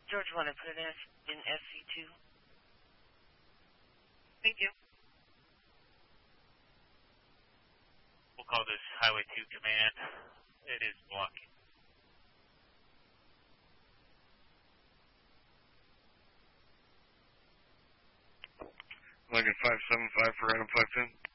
George, want to put it in SC2? Thank you. We'll call this Highway 2 Command. It is blocking. Lincoln 575 for Adam 52.